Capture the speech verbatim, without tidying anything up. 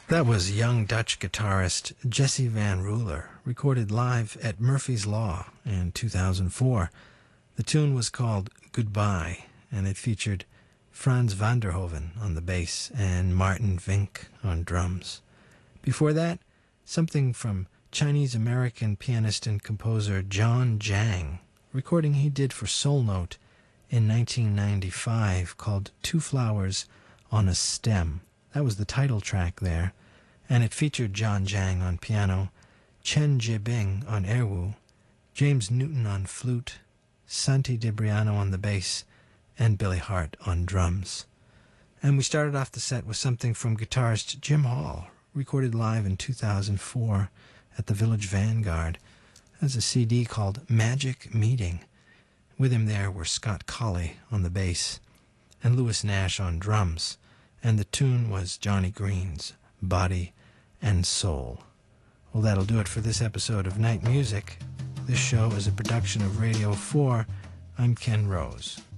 That was young Dutch guitarist Jesse Van Ruler, recorded live at Murphy's Law in two thousand four. The tune was called Goodbye, and it featured Frans van der Hoven on the bass and Martin Vink on drums. Before that, something from Chinese-American pianist and composer John Jang, recording he did for Soul Note in nineteen ninety-five called Two Flowers on a Stem. That was the title track there, and it featured John Jang on piano, Chen Jibing on erhu, James Newton on flute, Santi Debriano on the bass, and Billy Hart on drums. And we started off the set with something from guitarist Jim Hall, recorded live in two thousand four at the Village Vanguard. That's a C D called Magic Meeting. With him there were Scott Colley on the bass and Louis Nash on drums, and the tune was Johnny Green's Body and Soul. Well, that'll do it for this episode of Night Music. This show is a production of Radio four. I'm Ken Rose.